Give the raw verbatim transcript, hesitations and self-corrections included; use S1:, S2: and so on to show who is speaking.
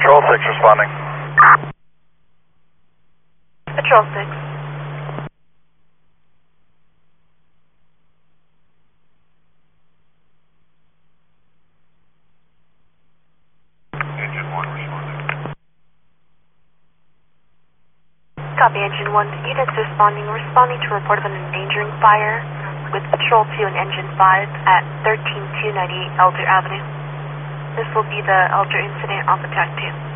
S1: Patrol six responding.
S2: Patrol six.
S1: Engine one responding.
S2: Copy, Engine one. Units responding. Responding to report of an endangering fire with Patrol two and Engine five at thirteen two ninety-eight Elder Avenue. This will be the Elder incident off attack two.